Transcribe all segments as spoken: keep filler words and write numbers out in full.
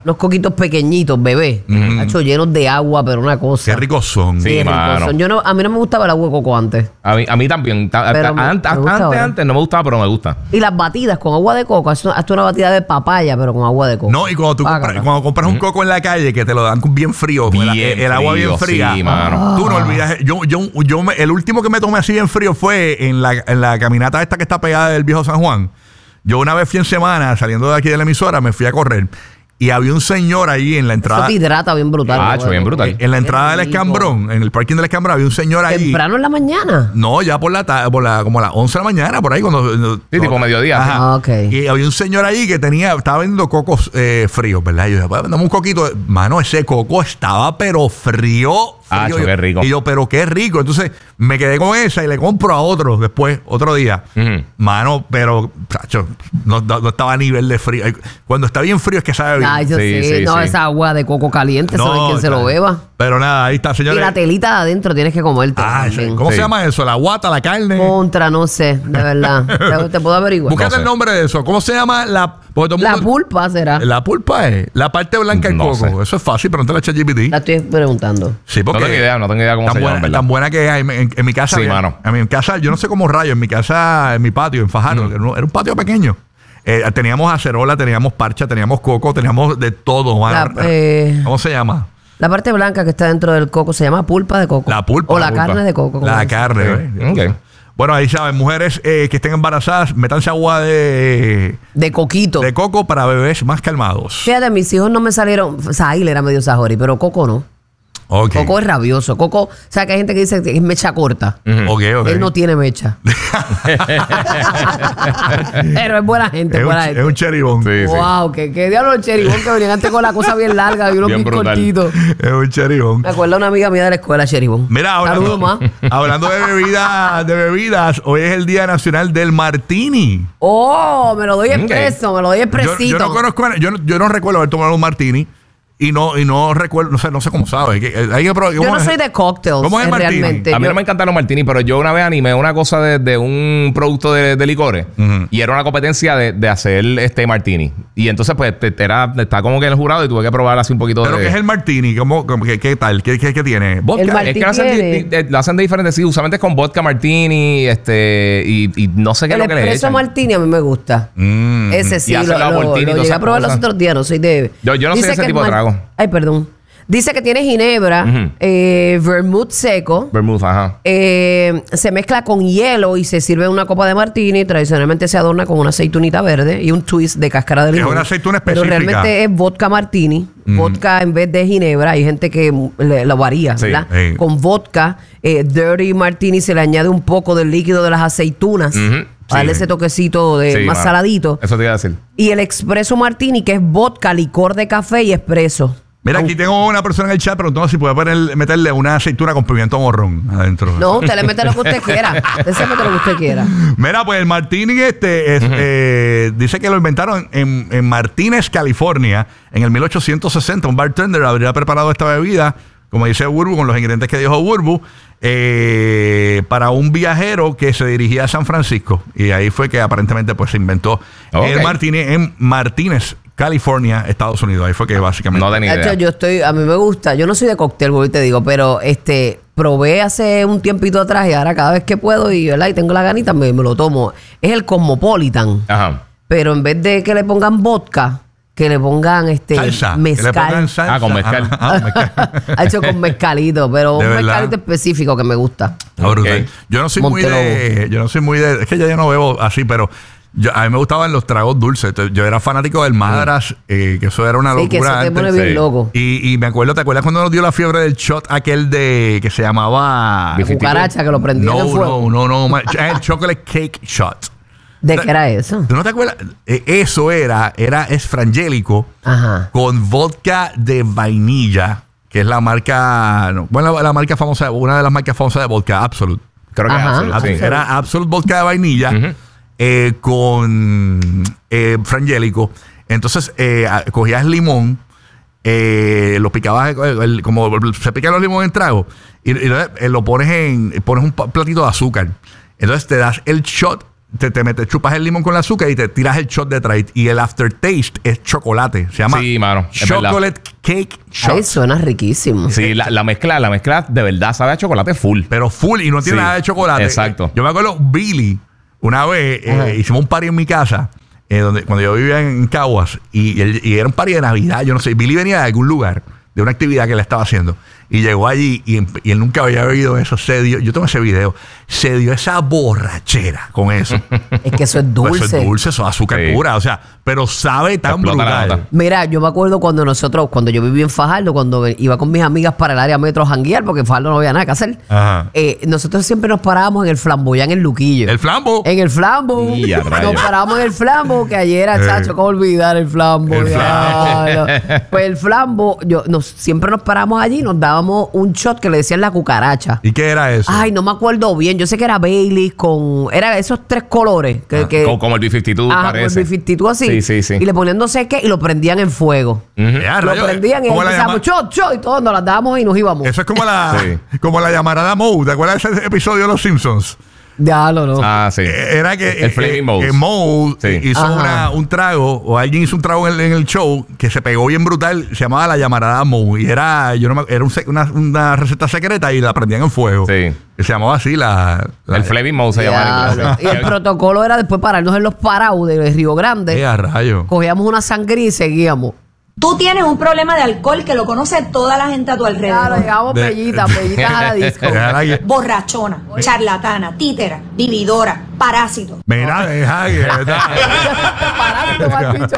Unos coquitos pequeñitos, bebé. Mm. Hecho llenos de agua, pero una cosa. Qué ricos son. Sí, Sí, ricos mano. son. Yo no, a mí no me gustaba el agua de coco antes. A mí, a mí también. Ta- Pero ta- me- antes, me gusta antes, ahora. antes no me gustaba, pero me gusta. Y las batidas con agua de coco. Haz haz una batida de papaya, pero con agua de coco. No, y cuando tú Bácala. compras, cuando compras un coco en la calle que te lo dan bien frío, Bien el, el agua bien frío, fría. sí, mano. Tú no olvidas. Yo, yo, yo me- el último que me tomé así bien frío fue en la, en la caminata esta que está pegada del viejo San Juan. Yo una vez fui en semana, saliendo de aquí de la emisora, me fui a correr. Y había un señor ahí en la entrada. Eso te hidrata bien brutal. Ah, agua de bien coco. brutal. En la entrada Qué del rico. Escambrón, en el parking del Escambrón, había un señor ahí. Temprano en la mañana. No, ya por la tarde, por la, como a las once de la mañana, por ahí cuando. Sí, tipo mediodía. Ajá. Ah, ok. Y había un señor ahí que tenía, estaba vendiendo cocos eh, fríos, ¿verdad? Y yo dije, pues, dame un coquito. Mano, ese coco estaba pero frío. Ah, frío. cho, qué rico. Y yo, pero qué rico. Entonces me quedé con esa y le compro a otro después, otro día. Ujú. Mano, pero, chacho, no, no, no estaba a nivel de frío. Cuando está bien frío es que sabe bien. Ay, yo Sí, sé. sí, no, sí. esa agua de coco caliente, No, ¿sabes quién se lo está- beba? Pero nada, ahí está, Y señores. la telita de adentro tienes que comerte. Ah, también. ¿cómo Sí. se llama eso? ¿La guata, la carne? Contra, no sé, de verdad. te, te puedo averiguar. Búscate No sé. el nombre de eso. ¿Cómo se llama la... porque todo el La mundo- pulpa será. La, La pulpa es la parte blanca del No coco. sé. Eso es fácil, pregúntale a ChatGPT. estoy preguntando. Sí, No porque tengo idea, no tengo idea cómo tan se llama, buena, ¿verdad? tan buena que es. En, en- en mi casa, Sí, había- mano. en mi casa, yo no sé cómo rayo, en mi casa, en mi patio, en Fajardo, era un- era un patio pequeño. Eh, teníamos acerola, teníamos parcha, teníamos coco, teníamos de todo, mano. La, eh, ¿Cómo se llama? la parte blanca que está dentro del coco se llama pulpa de coco. La pulpa. O la, La pulpa. carne de coco. como La dicen. carne. ¿eh? Ok. Bueno, ahí saben, mujeres eh, que estén embarazadas, métanse agua de, De coquito. de coco para bebés más calmados. Fíjate, mis hijos no me salieron. Sahil era medio sajori, pero Coco no. Ok. Coco es rabioso. Coco, o sea, que hay gente que dice que es mecha corta. Ok, ok. Él no tiene mecha. Pero es buena gente, Es un, buena es gente. un cheribón. Sí, sí. Wow, que, que diablo el cheribón que venían antes con la cosa bien larga y unos Bien bien brutal. cortitos. Es un cheribón. Me acuerdo de una amiga mía de la escuela, cheribón. Mira, Saludos más. hablando, hablando de bebidas, de bebidas, hoy es el Día Nacional del Martini. Oh, me lo doy Ok. expreso, me lo doy Yo, expresito. yo no conozco, yo, no- yo no recuerdo haber tomado un martini y no y no recuerdo, no sé, no sé cómo sabe. que- eh, hay que probar- Yo ¿cómo no es? soy de cocktails. ¿Cómo es el eh, martini? realmente. A mí Yo- no me encantan los martinis, pero yo una vez animé una cosa de, de un producto de, de licores Ujú. y era una competencia de, de hacer este martini. Y entonces, pues, te, te era, está como que en el jurado y tuve que probar así un poquito ¿Pero de. qué es el martini? ¿Cómo, cómo- qué, qué tal? ¿Qué, qué, qué tiene? ¿Vodka? El mar- Es que lo hacen, di- tiene- di- lo hacen de diferentes, sí, usualmente es con vodka martini, este, y, y no sé qué es El lo que le espresso echan. martini a mí me gusta. Mm. Ese sí, Y hacen lo, la lo- voltini y lo todas llegué esas a probar los cosas. otros días, no soy de... Yo- yo no soy Dice ese que tipo el de mar- trago. Ay, perdón. Dice que tiene ginebra, Ujú. eh, vermouth seco, Vermouth, ajá. eh, se mezcla con hielo y se sirve en una copa de martini. Tradicionalmente se adorna con una aceitunita verde y un twist de cáscara de Es limón. una aceituna Pero específica. realmente es vodka martini, vodka en vez de ginebra. Hay gente que mm, le- lo varía, Sí, ¿verdad? sí. Con vodka, eh, dirty martini se le añade un poco del líquido de las aceitunas. Ujú. Para darle Sí. ese toquecito de Sí, más mano. saladito. Eso te iba a decir. Y el espresso martini, que es vodka, licor de café y espresso. Mira, aquí tengo una persona en el chat preguntando si puede poner- meterle una aceituna con pimiento morrón adentro. No, usted le mete lo que usted quiera. Usted se mete lo que usted quiera. Mira, pues el martini este es, eh, dice que lo inventaron en, en Martínez, California, en el mil ochocientos sesenta. Un bartender habría preparado esta bebida, como dice Burbu, con los ingredientes que dijo Burbu, eh, para un viajero que se dirigía a San Francisco. Y ahí fue que aparentemente pues se inventó Ok. el martini en Martínez, California, Estados Unidos. Ahí fue que básicamente... No tenía De hecho, idea. yo estoy, a mí me gusta. Yo no soy de cóctel, voy y te digo, pero este probé hace un tiempito atrás y ahora cada vez que puedo y, ¿verdad? y tengo la ganita, me, me lo tomo. Es el Cosmopolitan. Ajá. Pero en vez de que le pongan vodka, que le pongan este Salsa. Que le mezcal. pongan salsa. Ah, con mezcal. Ah, ah, mezcal. Ha hecho con mezcalito, pero De un verdad. mezcalito específico que me gusta. Está brutal. Ok. Yo no soy muy Montelobo. de. Yo no soy muy de. Es que ya yo no bebo así, pero yo, a mí me gustaban los tragos dulces. Entonces, yo era fanático del Madras, eh, que eso era una Sí, que eso locura te pone antes. bien Sí. loco. Y, y me acuerdo, ¿te acuerdas cuando nos dio la fiebre del shot aquel de que se llamaba Bifi- Cucaracha que lo prendían No, en fuego. no, no, no, ma- el chocolate cake shot. ¿De qué era eso? ¿Tú no te acuerdas? Eh, eso era, era es frangélico Ajá. con vodka de vainilla, que es la marca, no, bueno, la, la marca famosa, una de las marcas famosas de vodka, Absolute. Creo que Ajá. es Absolute, sí. Era Absolute vodka de vainilla Ujú. eh, con eh, frangélico. Entonces eh, a- cogías limón, eh, lo picabas eh, el- como se pican los limones en trago y, y, eh, lo pones en pones un pa- platito de azúcar. Entonces te das el shot te, te metes, chupas el limón con el azúcar y te tiras el shot detrás. Y el aftertaste es chocolate. Se llama Sí, mano, es Chocolate Cake Shot. Ay, suena riquísimo. Sí, la, la mezcla, la mezcla de verdad sabe a chocolate full. Pero full y no tiene Sí, nada de chocolate. exacto. Yo me acuerdo, Billy, una vez eh, hicimos un party en mi casa, eh, donde, cuando yo vivía en Caguas, y, él- y era un party de Navidad, yo no sé. Billy venía de algún lugar, de una actividad que él estaba haciendo, y llegó allí y, empe- y él nunca había bebido eso. Se dio, yo tengo ese video, se dio esa borrachera con eso. Es que eso es Pues dulce. eso es dulce, eso es azúcar Sí. pura, o sea, pero sabe tan Explota la brutal. nota. Mira, yo me acuerdo cuando nosotros, cuando yo vivía en Fajardo, cuando ve- iba con mis amigas para el área metro a janguear, porque en Fajardo no había nada que hacer. Ajá. eh, nosotros siempre nos parábamos en el Flamboyán, en el Luquillo. El flambo. En el Flambo. Y a rayos. Nos parábamos en el Flambo, que ayer era, Eh. chacho, ¿cómo olvidar el Flambo? El Diablo. Pues el Flambo, yo, nos, siempre nos paramos allí y nos dábamos un shot que le decían la cucaracha. ¿Y qué era eso? Ay, no me acuerdo bien. Yo sé que era Bailey con... Era esos tres colores. Que, que, como, como el B cincuenta y dos ajá, como parece. el B cincuenta y dos así. Sí, sí, sí. Y le ponían no sé qué y lo prendían en fuego. Ujú. Ya, Lo rayos, prendían y ¿cómo la empezábamos llama- shot, shot y todos nos las dábamos y nos íbamos. Eso es como la, Sí. como la llamarada Moe. ¿Te acuerdas de ese episodio de Los Simpsons? Ya lo no. Ah, sí. Eh, Era que El Flaming Moe. eh, Moe Sí. hizo Ajá. una- un trago, o alguien hizo un trago en el, en el show que se pegó bien brutal, se llamaba la llamarada Moe. Y era, yo no me- era un sec- una, una receta secreta y la prendían en fuego. Sí. Que se llamaba así la. la El Flaming Moe se llama en Diablo. inglés. Y el protocolo era después pararnos en los parados de Río Grande. Eh, a rayo. Cogíamos una sangría y seguíamos. Tú tienes un problema de alcohol que lo conoce toda la gente a tu Claro, alrededor. llegábamos De- bellitas, bellitas a la disco. Deja que- Borrachona, charlatana, títera, vividora, parásito. Mira, deja que. Parásito, mal dicho.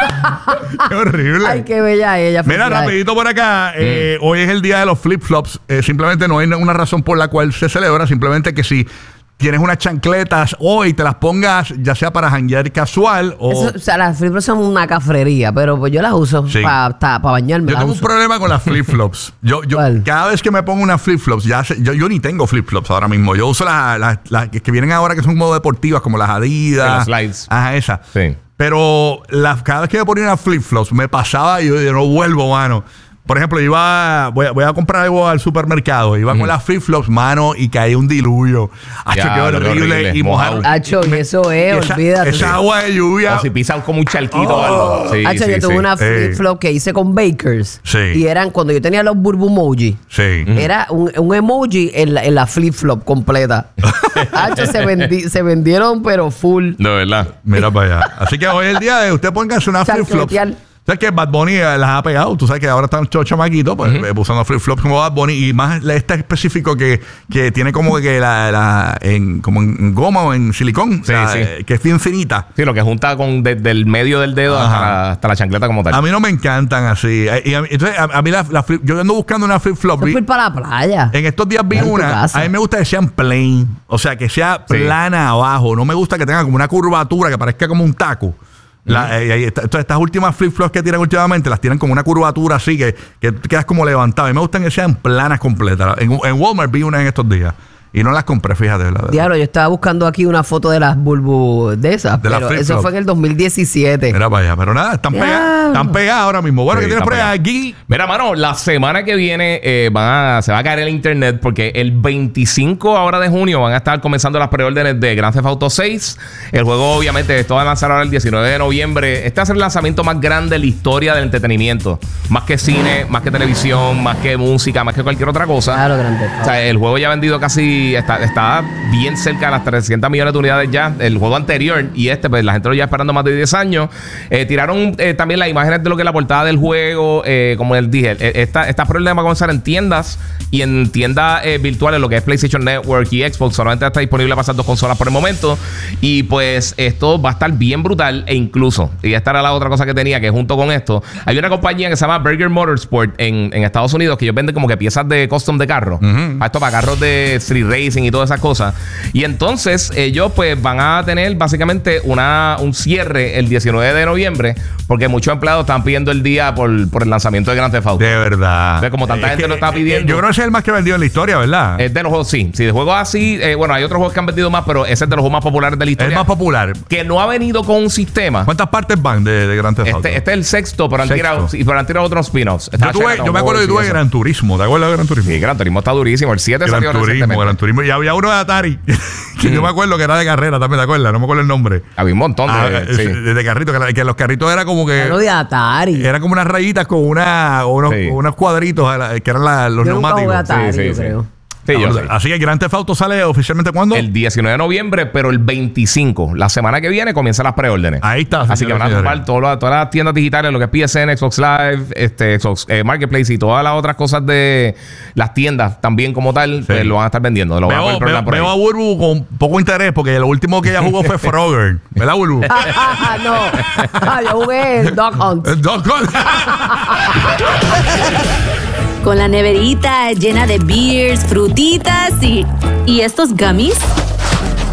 Qué horrible. Ay, qué bella ella. Mira, felicidades. rapidito por acá. eh, hoy es el día de los flip-flops. Eh, simplemente no hay una razón por la cual se celebra. Simplemente que si tienes unas chancletas hoy, te las pongas ya sea para janguear casual o... Eso, o sea, las flip son una cafrería, pero pues yo las uso Sí. para bañarme. Yo las tengo un uso. problema con las flip-flops. Yo, yo, ¿Cuál? cada vez que me pongo unas flip-flops, ya sé- yo, yo ni tengo flip-flops ahora mismo. Yo uso las, las, las que vienen ahora que son como deportivas, como las Adidas. Sí, las slides. Ajá, esas. Sí. Pero las, cada vez que me ponía unas flip-flops, me pasaba y yo, yo no vuelvo, mano. Por ejemplo, iba, voy a, voy a comprar algo al supermercado. Iba con las flip-flops, mano, y caía un diluvio. Hacho, Ya, qué qué horrible. horrible, Y mojar. mojado. Acho, y eso es, esa, olvídate. esa agua de lluvia. O si pisas como un charquito o algo. Sí, Hacho, sí, yo tuve sí. una Eh. flip flop que hice con Bakers. Sí. Y eran cuando yo tenía los burbumoji. Sí. Era un, un emoji en la, en la flip flop completa. Hacho, se, vendi- se vendieron, pero full. De verdad. Mira para allá. Así que hoy es el día de usted póngase una flip-flops. Chancletear. ¿Sabes que Bad Bunny eh, las ha pegado? Tú sabes que ahora están chos chamaquitos, pues eh, usando flip-flops como Bad Bunny. Y más la- esta específico que, que tiene como que la, la en, como en goma o en silicón. o sea, sí. eh, que es bien finita. Sí, lo que junta con desde el medio del dedo hasta Ajá. la, hasta la chancleta como tal. A mí no me encantan así. Eh, y a mí- entonces, a, a mí la, la flip- yo ando buscando una flip-flop. Eso Vi- fue ir para la playa. En estos días vi En tu una. casa. A mí me gusta que sean plain. O sea, que sea Sí. plana abajo. No me gusta que tenga como una curvatura que parezca como un taco. La- eh, eh, esta- entonces, estas últimas flip-flops que tiran últimamente las tiran como una curvatura así que, que tú quedas como levantado. A mí me gustan que sean planas completas. En, en Walmart vi una en estos días y no las compré, fíjate. La, Diablo, yo estaba buscando aquí una foto de las bulbus de esas, De las pero flip eso flop. fue en el dos mil diecisiete. Mira para allá. Pero nada, están Diablo. pegadas. Están pegadas ahora mismo. Bueno, Sí, ¿qué tienes están por allá pegadas. aquí? Mira, mano, la semana que viene eh, van a- se va a caer el internet porque el veinticinco ahora de junio van a estar comenzando las preórdenes de Grand Theft Auto seis. El juego, obviamente, esto va a lanzar ahora el diecinueve de noviembre. Este va a ser el lanzamiento más grande de la historia del entretenimiento. Más que cine, más que televisión, más que música, más que cualquier otra cosa. Claro, grande. O sea, el juego ya ha vendido casi, está, está bien cerca de las trescientas millones de unidades ya. El juego anterior y este, pues la gente lo lleva esperando más de diez años. Eh, tiraron eh, también las imágenes de lo que es la portada del juego. Eh, como les dije, eh, esta, esta problema va a comenzar en tiendas y en tiendas eh, virtuales, lo que es PlayStation Network y Xbox. Solamente está disponible para esas dos consolas por el momento. Y pues esto va a estar bien brutal. E incluso, y esta era la otra cosa que tenía, que junto con esto, hay una compañía que se llama Berger Motorsport en, en Estados Unidos, que ellos venden como que piezas de custom de carro. Para esto, para carros de street racing y todas esas cosas. Y entonces ellos pues van a tener básicamente una, un cierre el diecinueve de noviembre, porque muchos empleados están pidiendo el día por, por el lanzamiento de Grand Theft Auto. De verdad. O sea, como tanta Es gente que, lo está eh, pidiendo. Yo creo que ese es el más que vendido en la historia, ¿verdad? Es de los juegos, sí. Sí, de juegos así, eh, bueno, hay otros juegos que han vendido más, pero ese es de los juegos más populares de la Es historia. el más popular. Que no ha venido con un sistema. ¿Cuántas partes van de, de Grand Theft Auto? Este, este es el sexto, pero han, Sexto. tirado, sí, pero han tirado otros spin-offs. Yo, Está tuve- Chinatown yo me acuerdo que Wars y tuve eso. Gran Turismo. ¿Te acuerdas de Gran Turismo? Sí, Gran Turismo está durísimo. El siete Gran salió Turismo, recientemente. Gran turismo. Y había uno de Atari, que yo me acuerdo que era de carrera también, ¿te acuerdas? No me acuerdo el nombre. Había un montón de... Ah, sí. de, de carritos, que, la- que los carritos era como que... Lo de Atari. Era como unas rayitas con una, unos, Sí. unos cuadritos a la- que eran la- los Yo nunca jugué neumáticos. Atari, Sí, sí, yo sí. creo. Sí, yo sé. Así que Grand Theft Auto sale oficialmente ¿cuándo? El diecinueve de noviembre, pero el veinticinco, la semana que viene, comienzan las preórdenes. Ahí está, Así que señores, van a señores. tomar todas las, todas las tiendas digitales, lo que es P S N, Xbox Live, este, Xbox eh, Marketplace y todas las otras cosas de las tiendas también como tal, pues lo van a estar vendiendo. Lo van a Veo, poder programar veo- por ahí. veo a Burbu con poco interés porque lo último que ella jugó fue Frogger. ¿Verdad, Burbu? no, Ah, yo jugué el Dog Hunt. Eh, Dos cosas. Con la neverita llena de beers, frutitas y... ¿Y estos gummies?